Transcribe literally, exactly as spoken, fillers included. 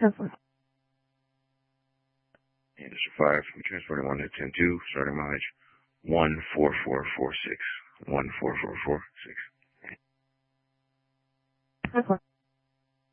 District five, we transporting one to ten two, starting mileage one four four four six. one four four four six.